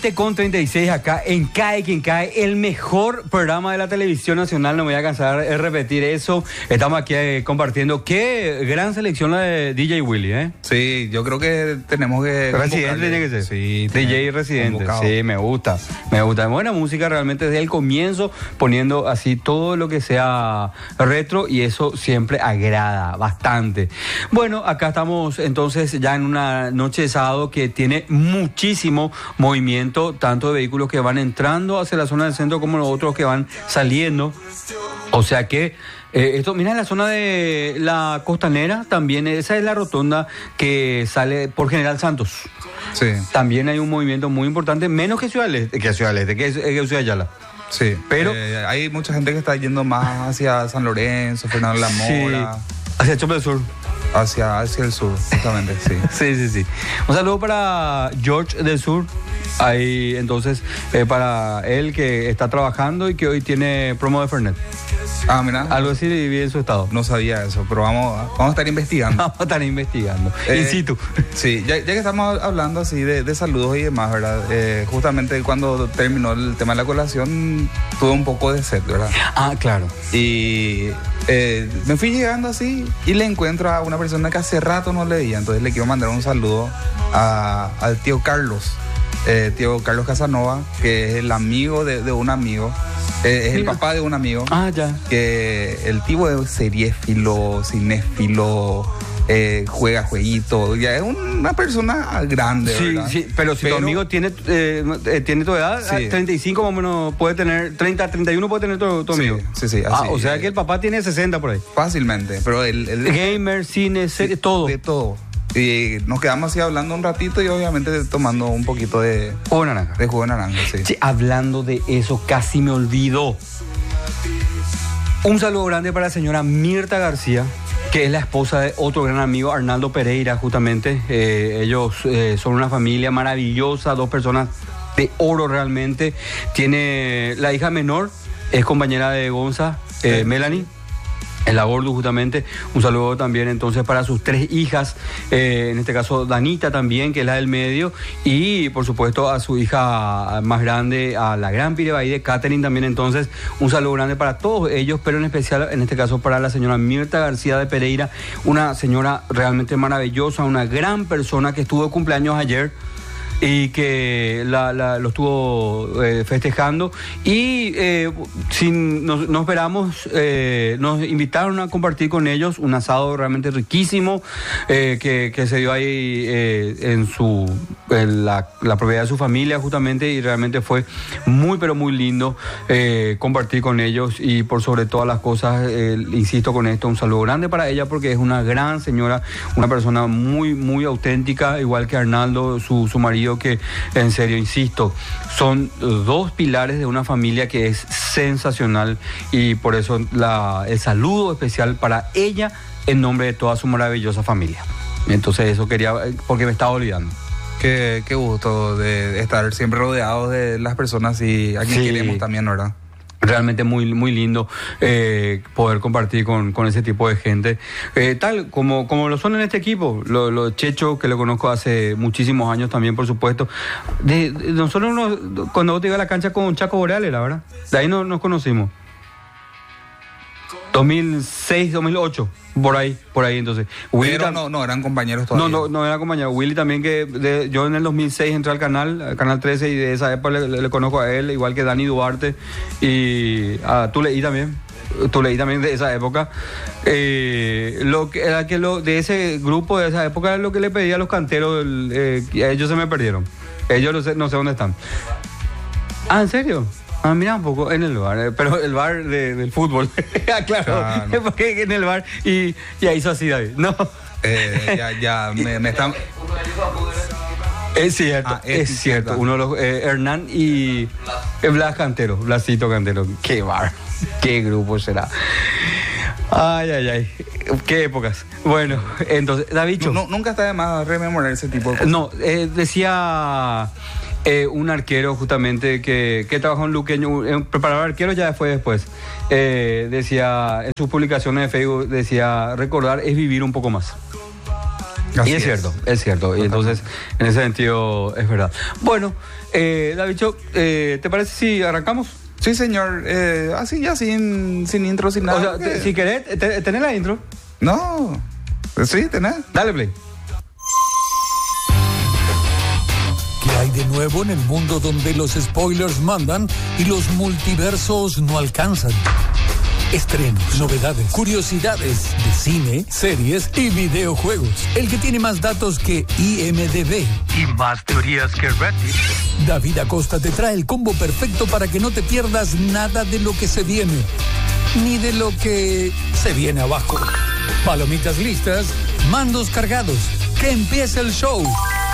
20:36 acá en Cae Quien Cae, el mejor programa de la televisión nacional. No me voy a cansar de repetir eso. Estamos aquí compartiendo. Qué gran selección la de DJ Willy, ¿eh? Sí, yo creo que tenemos que... Residente tiene que ser. Sí, DJ Residente. Convocado. Sí, me gusta. Buena música realmente desde el comienzo, poniendo así todo lo que sea retro, y eso siempre agrada bastante. Bueno, acá estamos entonces ya en una noche de sábado que tiene muchísimo movimiento, tanto de vehículos que van entrando hacia la zona del centro como los otros que van saliendo. O sea que esto, mira, en la zona de la Costanera también, esa es la rotonda que sale por General Santos. Sí. También hay un movimiento muy importante, menos que Ciudad del Este, que Ciudad Ayala. Sí, pero hay mucha gente que está yendo más hacia San Lorenzo, Fernando La Mora. Sí, hacia Chope del Sur. Hacia el sur, justamente, sí. Sí. Un saludo para George del Sur. Ahí, entonces, para él que está trabajando y que hoy tiene promo de Fernet. Ah, mira. Algo así vive en su estado. No sabía eso, pero vamos a estar investigando. Vamos a estar investigando. In situ. Sí, ya que estamos hablando así de saludos y demás, ¿verdad? Justamente cuando terminó el tema de la colación, tuve un poco de sed, ¿verdad? Ah, claro. Y me fui llegando así y le encuentro a una persona que hace rato no le veía. Entonces le quiero mandar un saludo al tío Carlos. Tío Carlos Casanova, que es el amigo de un amigo. Es el papá de un amigo. Ah, ya. Que el tipo es seriéfilo, cinéfilo, juega jueguito. Ya es una persona grande, sí, ¿verdad? Sí, pero si tu amigo tiene tu edad, sí. 35 más o menos puede tener, 30, 31 puede tener tu amigo. Sí, así. O sea que el papá tiene 60 por ahí. Fácilmente, pero el gamer, cine, serie, todo. De todo. Y nos quedamos así hablando un ratito y obviamente tomando un poquito de jugo de naranja. De jugo de naranja, sí. Sí, hablando de eso, casi me olvido. Un saludo grande para la señora Mirta García, que es la esposa de otro gran amigo, Arnaldo Pereira, justamente. Ellos son una familia maravillosa, dos personas de oro realmente. Tiene la hija menor, es compañera de Gonza, Melanie. En la Gordo, justamente. Un saludo también entonces para sus 3 hijas, en este caso Danita también, que es la del medio, y por supuesto a su hija más grande, a la gran Pirebaide, Catherine también. Entonces un saludo grande para todos ellos, pero en especial en este caso para la señora Mirta García de Pereira, una señora realmente maravillosa, una gran persona que estuvo de cumpleaños ayer y que lo estuvo festejando, y nos esperamos, nos invitaron a compartir con ellos un asado realmente riquísimo que se dio ahí en la propiedad de su familia justamente, y realmente fue muy pero muy lindo compartir con ellos. Y por sobre todas las cosas, insisto con esto, un saludo grande para ella, porque es una gran señora, una persona muy muy auténtica, igual que Arnaldo, su marido, que en serio, insisto, son 2 pilares de una familia que es sensacional, y por eso el saludo especial para ella en nombre de toda su maravillosa familia. Entonces eso quería, porque me estaba olvidando. Qué gusto de estar siempre rodeados de las personas y a quien queremos también, ¿verdad? Realmente muy, muy lindo poder compartir con ese tipo de gente, tal como lo son en este equipo. Lo Checho, que lo conozco hace muchísimos años también, por supuesto. Nosotros cuando vos te ibas a la cancha con Chaco Boreales, la verdad, de ahí nos conocimos. 2006, 2008, por ahí entonces. Willy pero no eran compañeros todavía. No eran compañeros. Willy también, yo en el 2006 entré al canal 13, y de esa época le conozco a él, igual que Dani Duarte, y a Tuleí también de esa época. De ese grupo de esa época, lo que le pedía a los canteros, ellos se me perdieron. Ellos no sé dónde están. Ah, ¿en serio? Ah, mira un poco en el bar, pero el bar del fútbol. Claro, no. Porque en el bar y ya hizo así, David. No. Me están... Es cierto, es cierto. Uno de los Hernán y Blasito Cantero. Qué bar, qué grupo será. Ay, qué épocas. Bueno, entonces, David. Nunca está de más rememorar ese tipo de cosas. No, decía un arquero justamente que trabajó en Luqueño, preparador arquero, ya fue después. Decía en sus publicaciones de Facebook, decía: recordar es vivir un poco más. Y es cierto. Y entonces, en ese sentido, es verdad. Bueno, Davicho, ¿te parece si arrancamos? Sí, señor. Así ya, sin intro, sin nada. O sea, si querés, ¿tenés la intro? No. Sí, tenés. Dale, play. ¿Qué hay de nuevo en el mundo donde los spoilers mandan y los multiversos no alcanzan? Estrenos, novedades, curiosidades de cine, series y videojuegos. El que tiene más datos que IMDb y más teorías que Reddit. David Acosta te trae el combo perfecto para que no te pierdas nada de lo que se viene, ni de lo que se viene abajo. Palomitas listas, mandos cargados. ¡Que empiece el show!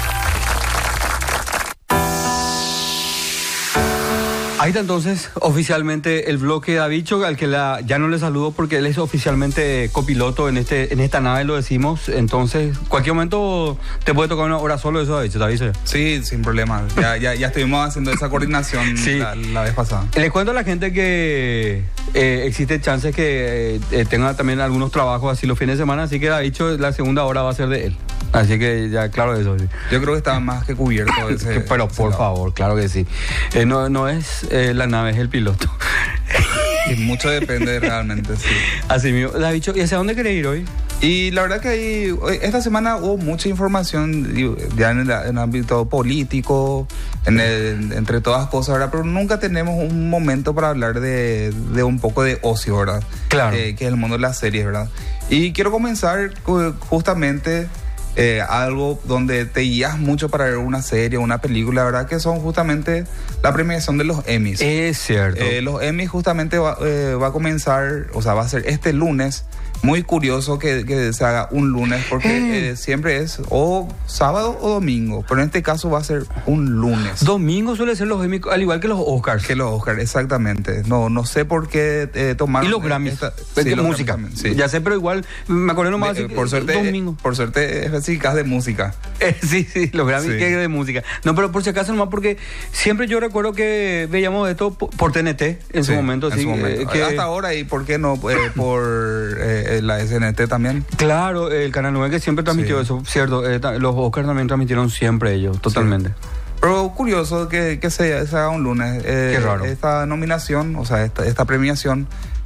Ahí está entonces oficialmente el bloque de Davicho, al que ya no le saludo porque él es oficialmente copiloto en esta nave, lo decimos. Entonces, cualquier momento te puede tocar una hora solo eso, Davicho, ¿te aviso? Sí, sin problema. Ya estuvimos haciendo esa coordinación sí. la vez pasada. Les cuento a la gente que existe chances que tenga también algunos trabajos así los fines de semana, así que Davicho, la segunda hora va a ser de él. Así que ya, claro eso. Sí. Yo creo que estaba más que cubierto ese. Pero por favor, claro que sí. No es la nave, es el piloto. Y mucho depende realmente, sí. Así mismo. David, ¿y hacia dónde querés ir hoy? Y la verdad que esta semana hubo mucha información ya en el ámbito político, entre todas cosas, ¿verdad? Pero nunca tenemos un momento para hablar de un poco de ocio, ¿verdad? Claro. Que es el mundo de las series, ¿verdad? Y quiero comenzar justamente algo donde te guías mucho para ver una serie, una película, ¿verdad? Que son justamente la premiación de los Emmys. Es cierto. Los Emmys justamente va a comenzar, o sea, va a ser este lunes. Muy curioso que se haga un lunes porque siempre es o sábado o domingo, pero en este caso va a ser un lunes. Domingo suele ser los Emmys, al igual que los Oscars. Que los Oscars, exactamente. No sé por qué tomaron. Y los Grammys. Sí, los música. Grammys, sí. Ya sé, pero igual me acordé nomás por suerte específicas de música. Sí, los Grammys que de música. No, pero por si acaso nomás porque siempre yo recuerdo que veíamos esto por TNT en su momento. En su momento. Hasta ahora, y por qué no por la SNT también. Claro, el Canal 9 que siempre transmitió eso, cierto. Los Oscars también transmitieron siempre ellos, totalmente. Sí. Pero curioso que se haga un lunes. Qué raro. Esta nominación, o sea, esta premiación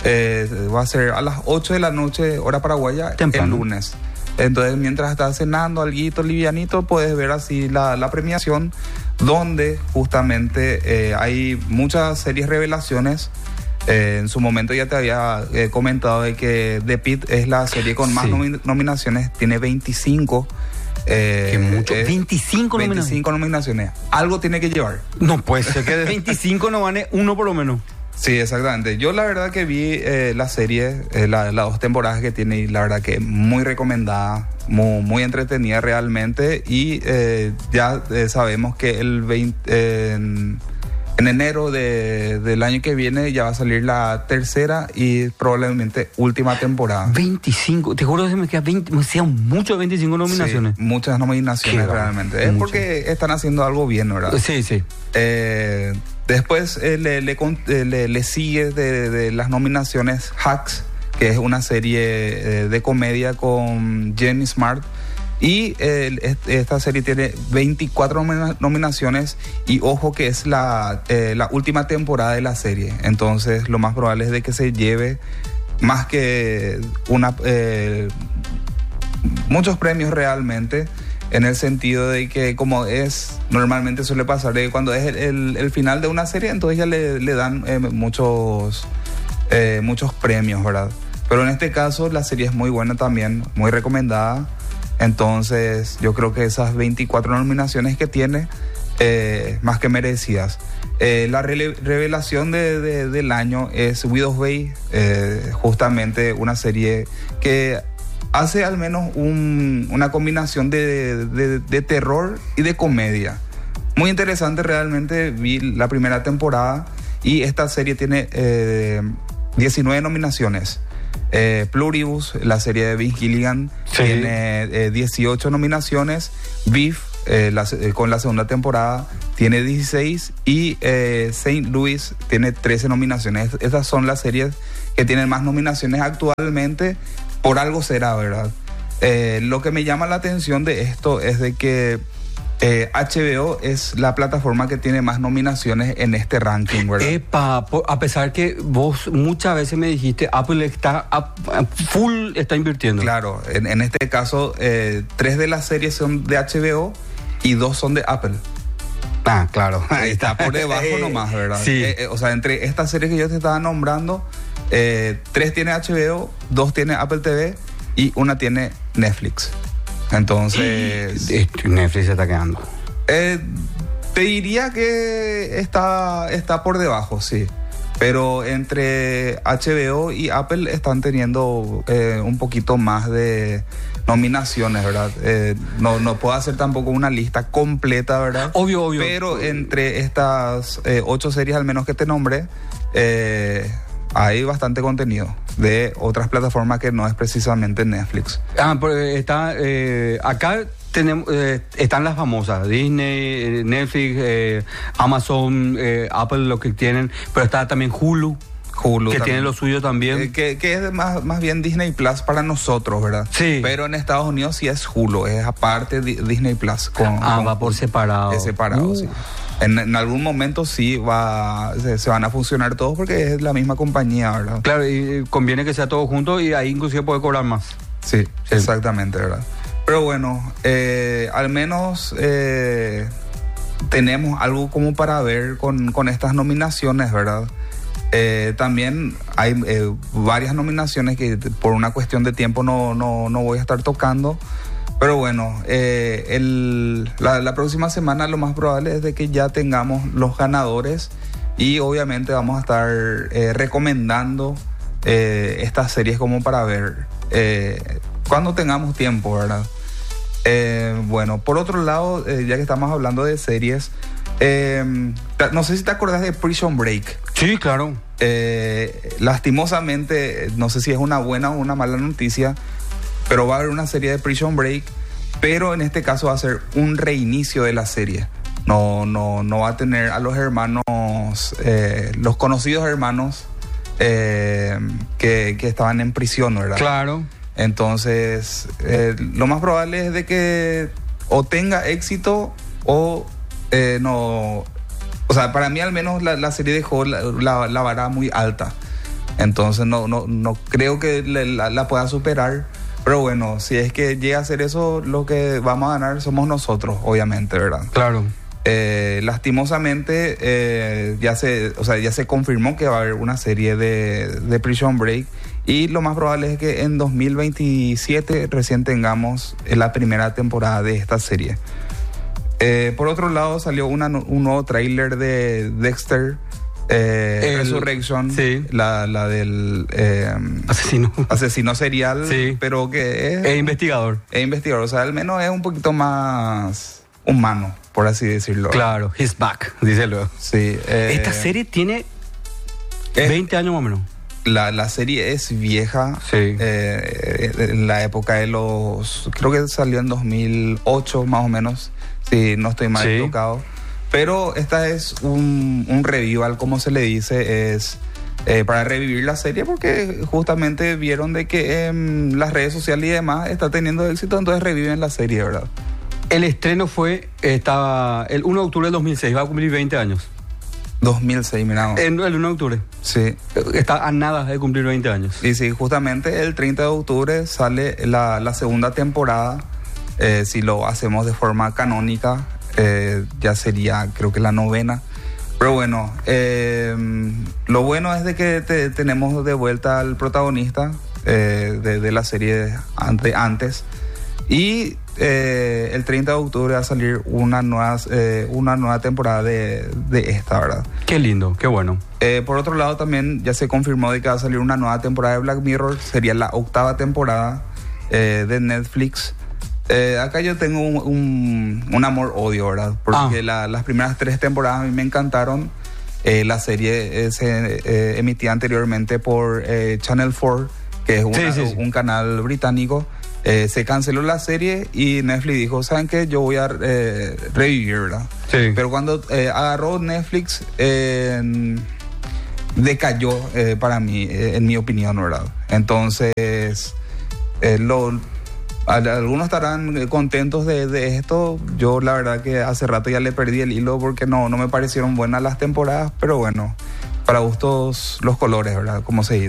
va a ser a las 8 de la noche, hora paraguaya, temprano. El lunes. Entonces, mientras estás cenando alguito livianito, puedes ver así la premiación, donde justamente hay muchas series revelaciones. En su momento ya te había comentado de que The Pitt es la serie con más nominaciones, tiene 25. Que mucho. 25 nominaciones. 25 nominaciones. Algo tiene que llevar. No puede ser que de 25 no gane uno por lo menos. Sí, exactamente. Yo la verdad que vi la serie, las 2 temporadas que tiene, y la verdad que muy recomendada, muy entretenida realmente. Y ya sabemos que en enero del año que viene ya va a salir la tercera y probablemente última temporada. 25, te juro que se me quedan muchos 25 nominaciones. Sí, muchas nominaciones realmente. Es porque están haciendo algo bien, ¿verdad? Sí. Después le sigue de las nominaciones Hacks, que es una serie de comedia con Jenny Smart. Y esta serie tiene 24 nominaciones y ojo que es la última temporada de la serie. Entonces lo más probable es de que se lleve más que muchos premios realmente, en el sentido de que como normalmente suele pasar de cuando es el final de una serie, entonces ya le dan muchos premios, ¿verdad? Pero en este caso la serie es muy buena también, muy recomendada. Entonces yo creo que esas 24 nominaciones que tiene, más que merecidas. La revelación del año es Widow's Bay, justamente una serie que hace al menos una combinación de terror y de comedia. Muy interesante realmente, vi la primera temporada y esta serie tiene 19 nominaciones. Pluribus, la serie de Vince Gilligan, tiene 18 nominaciones. Beef, con la segunda temporada, tiene 16. Y St. Louis tiene 13 nominaciones. Estas son las series que tienen más nominaciones actualmente. Por algo será, ¿verdad? Lo que me llama la atención de esto es de que HBO es la plataforma que tiene más nominaciones en este ranking, ¿verdad? Epa, a pesar que vos muchas veces me dijiste, Apple está está invirtiendo. Claro, en este caso, 3 de las series son de HBO y 2 son de Apple. Ah, claro. Ahí está por debajo nomás, ¿verdad? Sí. O sea, entre estas series que yo te estaba nombrando, 3 tiene HBO, 2 tiene Apple TV y 1 tiene Netflix. Entonces... Netflix se está quedando. Te diría que está por debajo, sí. Pero entre HBO y Apple están teniendo un poquito más de nominaciones, ¿verdad? No puedo hacer tampoco una lista completa, ¿verdad? Obvio. Pero entre estas 8 series al menos que te nombré, hay bastante contenido de otras plataformas que no es precisamente Netflix. Pues acá tenemos, están las famosas, Disney, Netflix, Amazon, Apple, lo que tienen, pero está también Hulu que también tiene lo suyo también. Que es más bien Disney Plus para nosotros, ¿verdad? Sí. Pero en Estados Unidos sí es Hulu, es aparte Disney Plus. Va por separado. Es separado, sí. En algún momento sí se van a funcionar todos porque es la misma compañía, ¿verdad? Claro, y conviene que sea todo junto y ahí inclusive puede cobrar más. Sí, exactamente, ¿verdad? Pero bueno, al menos tenemos algo como para ver con estas nominaciones, ¿verdad? También hay varias nominaciones que por una cuestión de tiempo no voy a estar tocando. Pero bueno, la próxima semana lo más probable es de que ya tengamos los ganadores y obviamente vamos a estar recomendando estas series como para ver cuando tengamos tiempo, ¿verdad? Bueno, por otro lado, ya que estamos hablando de series, no sé si te acordás de Prison Break. Sí, claro. Lastimosamente, no sé si es una buena o una mala noticia, pero va a haber una serie de Prison Break, pero en este caso va a ser un reinicio de la serie. No va a tener a los hermanos, los conocidos hermanos que estaban en prisión, ¿verdad? Claro. Entonces, lo más probable es de que o tenga éxito o no. O sea, para mí al menos la serie dejó la vara muy alta. Entonces no creo que la pueda superar. Pero bueno, si es que llega a hacer eso, lo que vamos a ganar somos nosotros, obviamente, ¿verdad? Claro. Lastimosamente, ya se confirmó que va a haber una serie de Prison Break. Y lo más probable es que en 2027 recién tengamos la primera temporada de esta serie. Por otro lado, salió un nuevo tráiler de Dexter Resurrection, sí. la del asesino serial, sí. Pero que es investigador. Es investigador, o sea, al menos es un poquito más humano, por así decirlo. Claro, he's back, díselo. Sí. Esta serie tiene 20 años más o menos. La serie es vieja, sí. En la época de creo que salió en 2008 más o menos, si no estoy mal equivocado. Pero esta es un revival, como se le dice, es para revivir la serie porque justamente vieron de que las redes sociales y demás está teniendo éxito, entonces reviven la serie, ¿verdad? El estreno estaba el 1 de octubre del 2006, va a cumplir 20 años. 2006, miramos. El 1 de octubre. Sí. Está a nada de cumplir 20 años. Y sí, justamente el 30 de octubre sale la segunda temporada. Si lo hacemos de forma canónica, ya sería, creo que la 9ª. Pero bueno, lo bueno es de que tenemos de vuelta al protagonista de la serie antes. Y el 30 de octubre va a salir una nueva temporada de esta, ¿verdad? Qué lindo, qué bueno. Por otro lado, también ya se confirmó de que va a salir una nueva temporada de Black Mirror. Sería la 8ª temporada de Netflix. Acá yo tengo un amor-odio, ¿verdad? Porque las primeras 3 temporadas a mí me encantaron. La serie se emitía anteriormente por Channel 4, que es un canal británico. Se canceló la serie y Netflix dijo, ¿saben qué? Yo voy a revivir, ¿verdad? Sí. Pero cuando agarró Netflix, decayó para mí, en mi opinión, ¿verdad? Entonces, Algunos estarán contentos de esto. Yo la verdad que hace rato ya le perdí el hilo porque no me parecieron buenas las temporadas, pero bueno, para gustos los colores, ¿verdad? Como se dice.